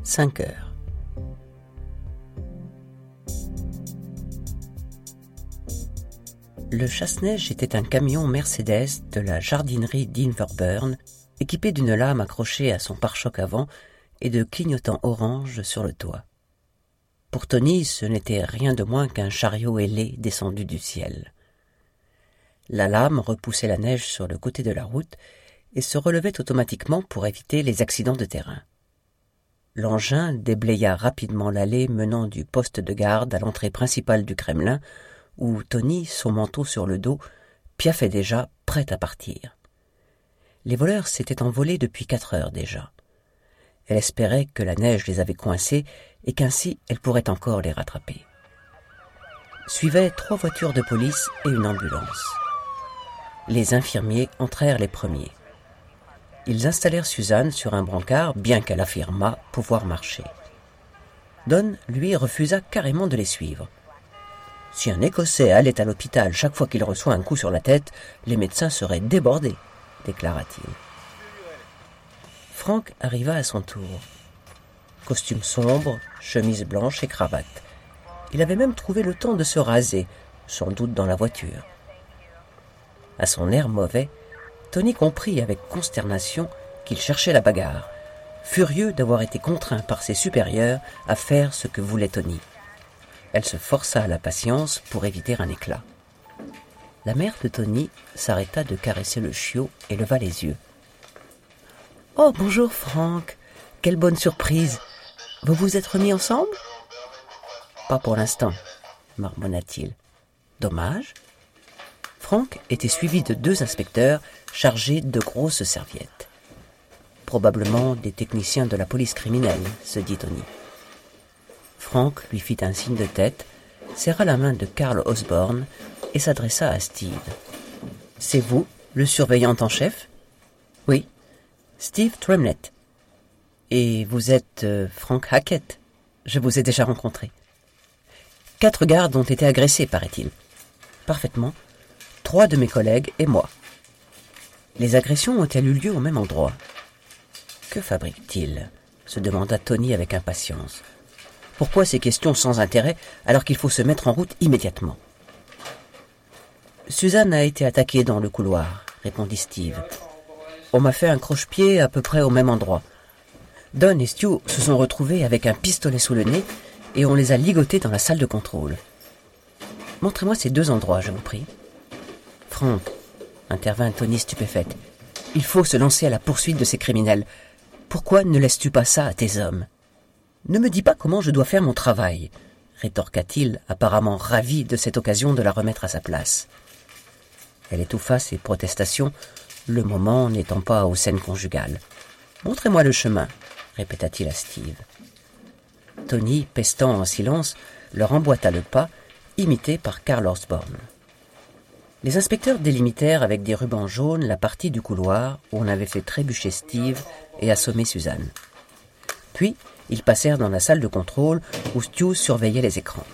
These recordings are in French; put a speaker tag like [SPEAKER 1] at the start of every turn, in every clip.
[SPEAKER 1] 5 heures. Le chasse-neige était un camion Mercedes de la jardinerie d'Inverburn, équipé d'une lame accrochée à son pare-choc avant et de clignotants orange sur le toit. Pour Tony, ce n'était rien de moins qu'un chariot ailé descendu du ciel. La lame repoussait la neige sur le côté de la route et se relevait automatiquement pour éviter les accidents de terrain. L'engin déblaya rapidement l'allée menant du poste de garde à l'entrée principale du Kremlin, où Tony, son manteau sur le dos, piaffait déjà, prêt à partir. Les voleurs s'étaient envolés depuis 4 heures déjà. Elle espérait que la neige les avait coincés et qu'ainsi elle pourrait encore les rattraper. Suivaient 3 voitures de police et une ambulance. Les infirmiers entrèrent les premiers. Ils installèrent Suzanne sur un brancard, bien qu'elle affirmât pouvoir marcher. Don, lui, refusa carrément de les suivre. « Si un Écossais allait à l'hôpital chaque fois qu'il reçoit un coup sur la tête, les médecins seraient débordés, » déclara-t-il. Frank arriva à son tour. Costume sombre, chemise blanche et cravate. Il avait même trouvé le temps de se raser, sans doute dans la voiture. À son air mauvais, Tony comprit avec consternation qu'il cherchait la bagarre, furieux d'avoir été contraint par ses supérieurs à faire ce que voulait Tony. Elle se força à la patience pour éviter un éclat. La mère de Tony s'arrêta de caresser le chiot et leva les yeux. « Oh, bonjour Frank, quelle bonne surprise. Vous vous êtes remis ensemble ?»« Pas pour l'instant, » marmonna-t-il. « Dommage. » Frank était suivi de 2 inspecteurs chargés de grosses serviettes. Probablement des techniciens de la police criminelle, se dit Tony. Frank lui fit un signe de tête, serra la main de Carl Osborne et s'adressa à Steve. « C'est vous, le surveillant en chef ?»« Oui, Steve Tremlett. »« Et vous êtes Frank Hackett. Je vous ai déjà rencontré. » 4 gardes ont été agressés, paraît-il. « Parfaitement. 3 de mes collègues et moi. » Les agressions ont-elles eu lieu au même endroit ? Que fabrique-t-il ? Se demanda Tony avec impatience. Pourquoi ces questions sans intérêt alors qu'il faut se mettre en route immédiatement ? Suzanne a été attaquée dans le couloir, répondit Steve. On m'a fait un croche-pied à peu près au même endroit. Don et Stu se sont retrouvés avec un pistolet sous le nez et on les a ligotés dans la salle de contrôle. Montrez-moi ces 2 endroits, je vous prie. Frank, intervint Tony stupéfaite, il faut se lancer à la poursuite de ces criminels. Pourquoi ne laisses-tu pas ça à tes hommes ? Ne me dis pas comment je dois faire mon travail, rétorqua-t-il, apparemment ravi de cette occasion de la remettre à sa place. Elle étouffa ses protestations, le moment n'étant pas aux scènes conjugales. Montrez-moi le chemin, répéta-t-il à Steve. Tony, pestant en silence, leur emboîta le pas, imité par Carl Osborne. Les inspecteurs délimitèrent avec des rubans jaunes la partie du couloir où on avait fait trébucher Steve et assommer Suzanne. Puis, ils passèrent dans la salle de contrôle où Stu surveillait les écrans.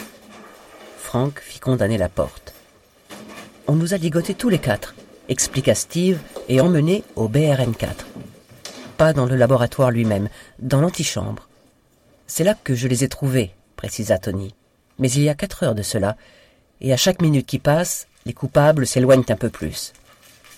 [SPEAKER 1] Frank fit condamner la porte. « On nous a ligotés tous les 4, expliqua Steve, et emmenés au BRN4. Pas dans le laboratoire lui-même, dans l'antichambre. C'est là que je les ai trouvés, précisa Tony. Mais il y a 4 heures de cela, et à chaque minute qui passe, les coupables s'éloignent un peu plus. Allons-y. »«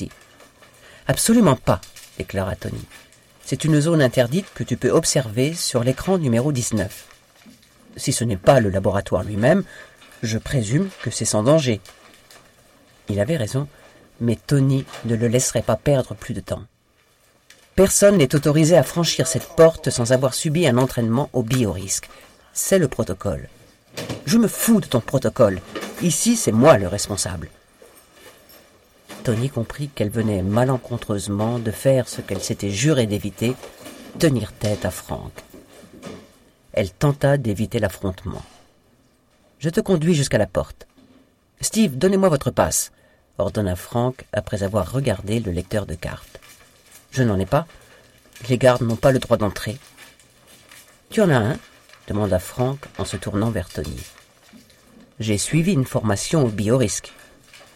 [SPEAKER 1] Absolument pas, » déclara Tony. « C'est une zone interdite que tu peux observer sur l'écran numéro 19. Si ce n'est pas le laboratoire lui-même, je présume que c'est sans danger. » Il avait raison, mais Tony ne le laisserait pas perdre plus de temps. Personne n'est autorisé à franchir cette porte sans avoir subi un entraînement au biorisque. C'est le protocole. Je me fous de ton protocole. Ici, c'est moi le responsable. Tony comprit qu'elle venait malencontreusement de faire ce qu'elle s'était juré d'éviter, tenir tête à Frank. Elle tenta d'éviter l'affrontement. « Je te conduis jusqu'à la porte. Steve, donnez-moi votre passe, » ordonna Frank après avoir regardé le lecteur de cartes. « Je n'en ai pas. Les gardes n'ont pas le droit d'entrer. »« Tu en as un ?» demanda Frank en se tournant vers Tony. « J'ai suivi une formation au biorisque. Donne-le-moi. »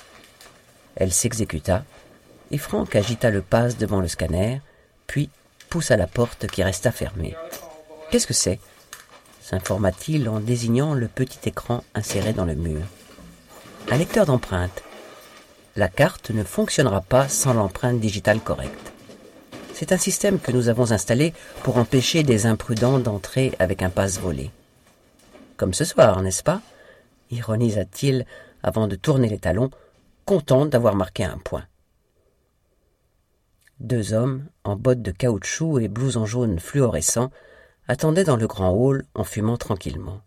[SPEAKER 1] Elle s'exécuta, et Frank agita le passe devant le scanner, puis poussa la porte qui resta fermée. « Qu'est-ce que c'est » s'informa-t-il en désignant le petit écran inséré dans le mur. « Un lecteur d'empreintes. La carte ne fonctionnera pas sans l'empreinte digitale correcte. C'est un système que nous avons installé pour empêcher des imprudents d'entrer avec un passe volé. Comme ce soir, n'est-ce pas ?» ironisa-t-il avant de tourner les talons, content d'avoir marqué un point. Deux hommes, en bottes de caoutchouc et blousons jaunes fluorescents, attendaient dans le grand hall en fumant tranquillement.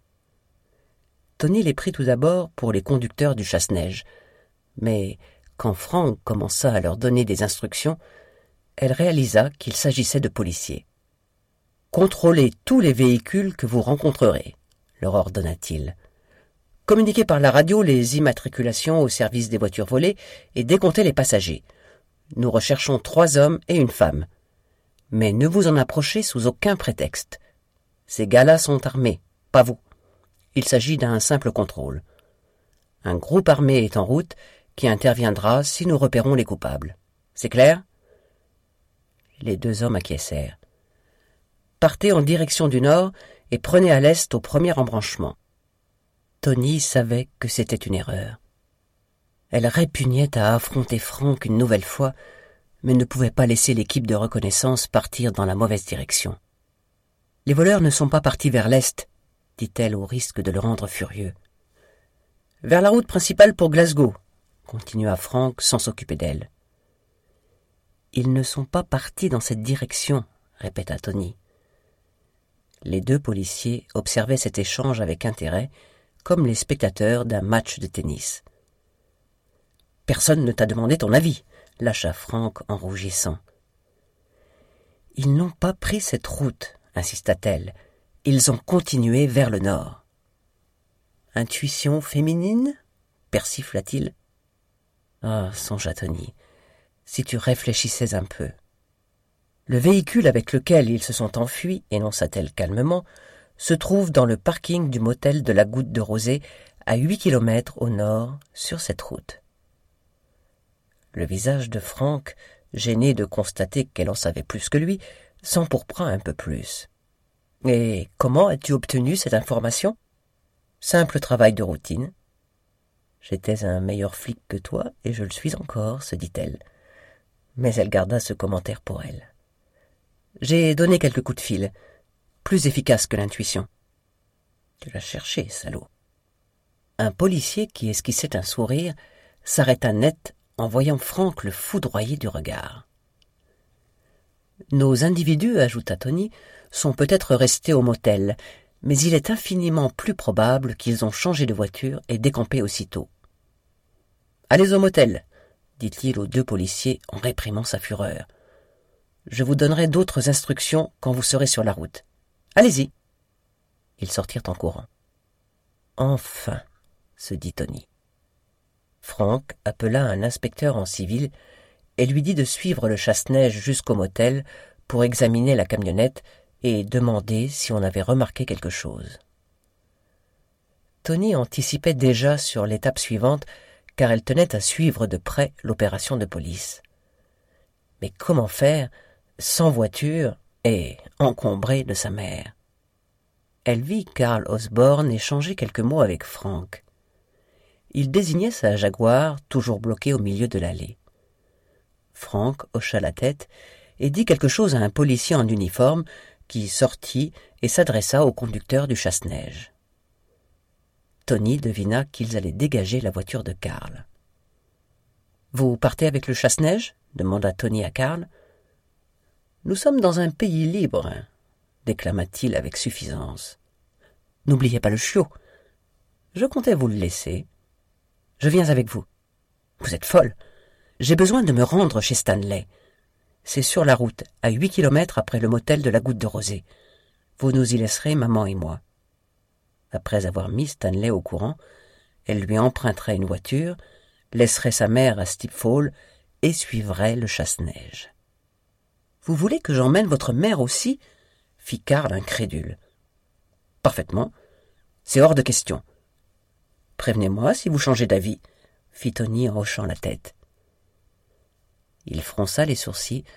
[SPEAKER 1] Tony les prit tout d'abord pour les conducteurs du chasse-neige, mais quand Frank commença à leur donner des instructions, elle réalisa qu'il s'agissait de policiers. « Contrôlez tous les véhicules que vous rencontrerez », leur ordonna-t-il. « Communiquez par la radio les immatriculations au service des voitures volées et décomptez les passagers. Nous recherchons 3 hommes et une femme. Mais ne vous en approchez sous aucun prétexte. Ces gars-là sont armés, pas vous. Il s'agit d'un simple contrôle. Un groupe armé est en route qui interviendra si nous repérons les coupables. C'est clair ?» Les 2 hommes acquiescèrent. « Partez en direction du nord et prenez à l'est au premier embranchement. » Tony savait que c'était une erreur. Elle répugnait à affronter Frank une nouvelle fois, mais ne pouvait pas laisser l'équipe de reconnaissance partir dans la mauvaise direction. « Les voleurs ne sont pas partis vers l'est, » dit-elle au risque de le rendre furieux. « Vers la route principale pour Glasgow, » continua Frank sans s'occuper d'elle. « Ils ne sont pas partis dans cette direction, » répéta Tony. Les 2 policiers observaient cet échange avec intérêt, comme les spectateurs d'un match de tennis. « Personne ne t'a demandé ton avis, » lâcha Frank en rougissant. « Ils n'ont pas pris cette route, » insista-t-elle. « Ils ont continué vers le nord. »« Intuition féminine » persifla-t-il. « Ah, songea Tony, si tu réfléchissais un peu. » Le véhicule avec lequel ils se sont enfuis, énonça-t-elle calmement, se trouve dans le parking du motel de la Goutte de Rosée, à 8 kilomètres au nord, sur cette route. Le visage de Frank, gêné de constater qu'elle en savait plus que lui, s'empourpra un peu plus. « Et comment as-tu obtenu cette information ?»« Simple travail de routine. »« J'étais un meilleur flic que toi, et je le suis encore, » se dit-elle. Mais elle garda ce commentaire pour elle. « J'ai donné quelques coups de fil, plus efficaces que l'intuition. »« Tu l'as cherché, salaud. » Un policier qui esquissait un sourire s'arrêta net en voyant Frank le foudroyer du regard. « Nos individus, ajouta Tony, sont peut-être restés au motel, mais il est infiniment plus probable qu'ils ont changé de voiture et décampé aussitôt. »« Allez au motel, » dit-il aux 2 policiers en réprimant sa fureur. « Je vous donnerai d'autres instructions quand vous serez sur la route. Allez-y. » Ils sortirent en courant. « Enfin, » se dit Tony. Frank appela un inspecteur en civil et lui dit de suivre le chasse-neige jusqu'au motel pour examiner la camionnette et demander si on avait remarqué quelque chose. Tony anticipait déjà sur l'étape suivante car elle tenait à suivre de près l'opération de police. Mais comment faire sans voiture et encombrée de sa mère? Elle vit Karl Osborne échanger quelques mots avec Frank. Il désignait sa Jaguar, toujours bloquée au milieu de l'allée. Frank hocha la tête et dit quelque chose à un policier en uniforme qui sortit et s'adressa au conducteur du chasse-neige. Tony devina qu'ils allaient dégager la voiture de Karl. « Vous partez avec le chasse-neige » demanda Tony à Karl. « Nous sommes dans un pays libre » déclama-t-il avec suffisance. « N'oubliez pas le chiot. Je comptais vous le laisser. Je viens avec vous. Vous êtes folle. J'ai besoin de me rendre chez Stanley. C'est sur la route, à 8 kilomètres après le motel de la Goutte de Rosée. Vous nous y laisserez, maman et moi. » Après avoir mis Stanley au courant, elle lui emprunterait une voiture, laisserait sa mère à Steep Fall et suivrait le chasse-neige. « Vous voulez que j'emmène votre mère aussi ?» fit Karl incrédule. « Parfaitement. C'est hors de question. »« Prévenez-moi si vous changez d'avis, » fit Tony en hochant la tête. Il fronça les sourcils,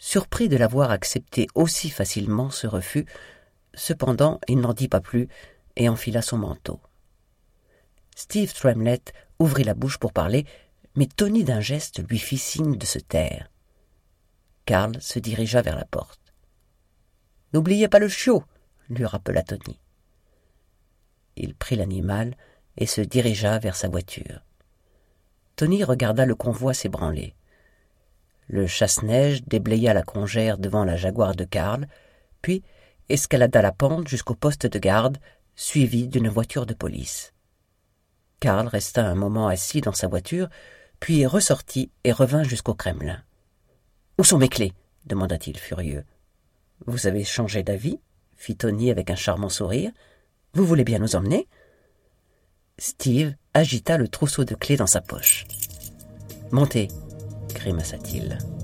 [SPEAKER 1] surpris de l'avoir accepté aussi facilement ce refus. Cependant, il n'en dit pas plus et enfila son manteau. Steve Tremlett ouvrit la bouche pour parler, mais Tony d'un geste lui fit signe de se taire. Karl se dirigea vers la porte. « N'oubliez pas le chiot !» lui rappela Tony. Il prit l'animal et se dirigea vers sa voiture. Tony regarda le convoi s'ébranler. Le chasse-neige déblaya la congère devant la Jaguar de Karl, puis escalada la pente jusqu'au poste de garde, suivi d'une voiture de police. Karl resta un moment assis dans sa voiture, puis ressortit et revint jusqu'au Kremlin. « Où sont mes clés ?» demanda-t-il furieux. « Vous avez changé d'avis ?» fit Tony avec un charmant sourire. « Vous voulez bien nous emmener ?» Steve agita le trousseau de clés dans sa poche. « Montez !» grimaça-t-il.